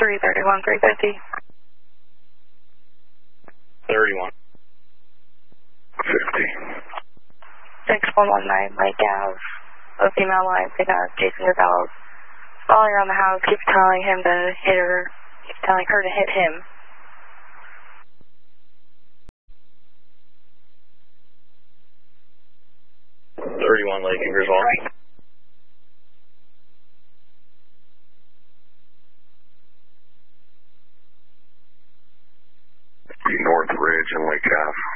331, 350. 31. 50. 6119 Lake Ave. A female line picking up Jason Gonzalez. Following around the house, keeps telling him to hit her, keeps telling her to hit him. Lake Ingersoll. North Ridge and Lake Ave.